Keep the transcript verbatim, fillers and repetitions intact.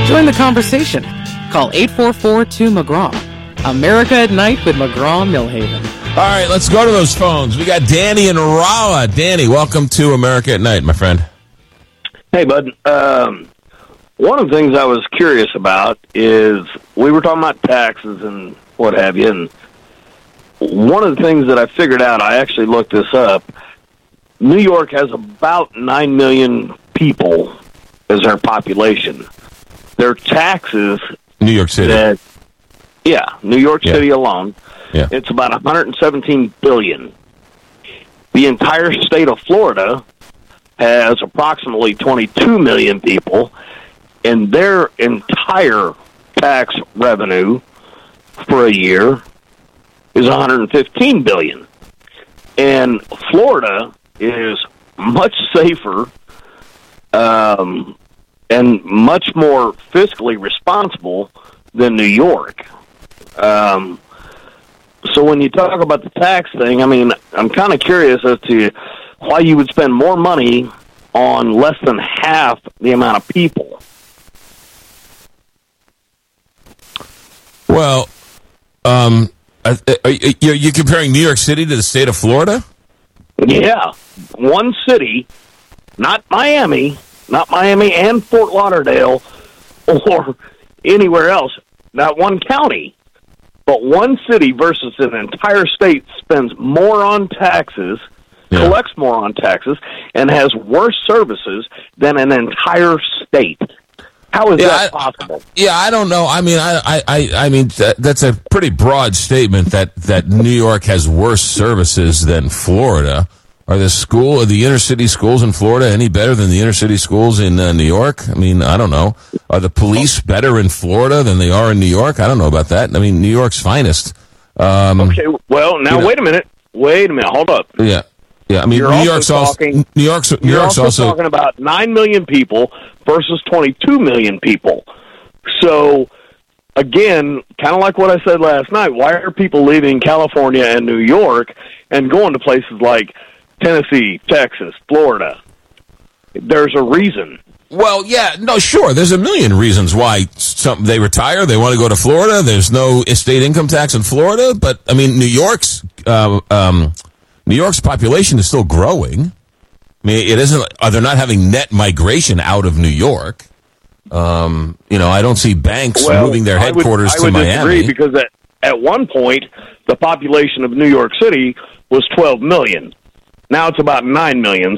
Join the conversation. Call eight four four, two, McGraw. America at Night with McGraw-Millhaven. All right, let's go to those phones. We got Danny and Rolla. Danny, welcome to America at Night, my friend. Hey, bud. Um, one of the things I was curious about is we were talking about taxes and what have you, and one of the things that I figured out, I actually looked this up, New York has about nine million people as their population. Their taxes... New York City. That, yeah, New York yeah. City alone. Yeah. It's about one hundred seventeen billion dollars. The entire state of Florida has approximately twenty-two million people, and their entire tax revenue for a year is one hundred fifteen billion dollars. And Florida is much safer um, and much more fiscally responsible than New York. Um, so when you talk about the tax thing, I mean, I'm kind of curious as to why you would spend more money on less than half the amount of people. Well, um, are you, you comparing New York City to the state of Florida? Yeah. One city, not Miami, not Miami and Fort Lauderdale or anywhere else, not one county, but one city versus an entire state spends more on taxes, yeah. collects more on taxes, and has worse services than an entire state. How is yeah, that I, possible? Yeah, I don't know. I mean, I, I, I mean, that, that's a pretty broad statement that, that New York has worse services than Florida. Are the school, are the inner city schools in Florida any better than the inner city schools in uh, New York? I mean, I don't know. Are the police better in Florida than they are in New York? I don't know about that. I mean, New York's finest. Um, okay, well, now you know, wait a minute. Wait a minute. Hold up. Yeah. Yeah, I mean, You're New also York's also, talking, New York's, New you're York's also, also talking about nine million people versus twenty-two million people. So, again, kind of like what I said last night, why are people leaving California and New York and going to places like Tennessee, Texas, Florida? There's a reason. Well, yeah, no, sure. There's a million reasons why some, they retire. They want to go to Florida. There's no estate income tax in Florida. But, I mean, New York's uh, um, New York's population is still growing. I mean, it isn't. Uh, they're not having net migration out of New York. Um, you know, I don't see banks well, moving their headquarters I would, to I would Miami. disagree because at, at one point, the population of New York City was twelve million. Now it's about nine million.